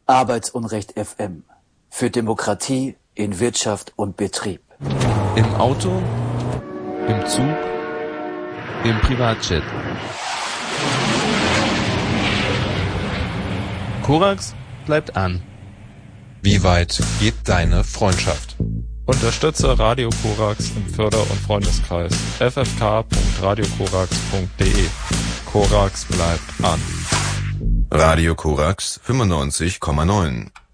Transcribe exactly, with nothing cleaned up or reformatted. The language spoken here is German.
Arbeitsunrecht F M. Für Demokratie in Wirtschaft und Betrieb. Im Auto, im Zug, im Privatjet. Korax bleibt an. Wie weit geht deine Freundschaft? Unterstütze Radio Korax im Förder- und Freundeskreis. f f k punkt radio korax punkt d e. Korax bleibt an. Radio Korax fünfundneunzig Komma neun